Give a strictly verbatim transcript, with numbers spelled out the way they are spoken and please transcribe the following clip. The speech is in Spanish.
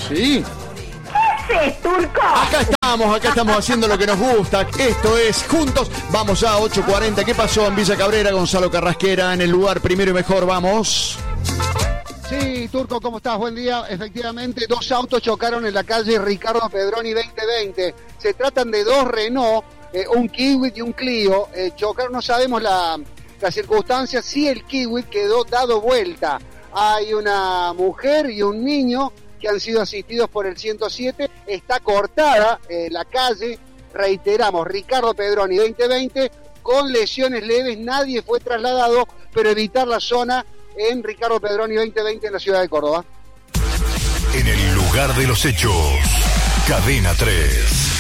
Sí. ¿Qué haces, Turco? Acá estamos, acá estamos haciendo lo que nos gusta. Esto es Juntos. Vamos a ocho cuarenta. ¿Qué pasó en Villa Cabrera? Gonzalo Carrasquera en el lugar primero y mejor. Vamos. Sí, Turco, ¿cómo estás? Buen día. Efectivamente, dos autos chocaron en la calle Ricardo Pedroni veinte veinte. Se tratan de dos Renault, eh, un Kiwi y un Clio. Eh, chocaron, no sabemos la, la circunstancia. Sí, el Kiwi quedó dado vuelta. Hay una mujer y un niño que han sido asistidos por el ciento siete. Está cortada eh, la calle, reiteramos, Ricardo Pedroni veinte veinte, con lesiones leves. Nadie fue trasladado, pero evitar la zona en Ricardo Pedroni veinte veinte en la ciudad de Córdoba. En el lugar de los hechos, Cadena tres.